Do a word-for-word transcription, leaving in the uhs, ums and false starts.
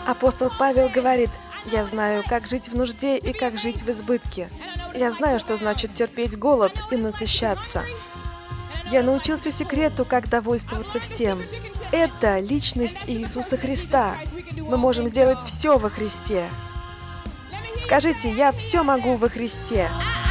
Апостол Павел говорит: «Я знаю, как жить в нужде и как жить в избытке. Я знаю, что значит терпеть голод и насыщаться. Я научился секрету, как довольствоваться всем. Это личность Иисуса Христа. Мы можем сделать все во Христе. Скажите: «Я все могу во Христе».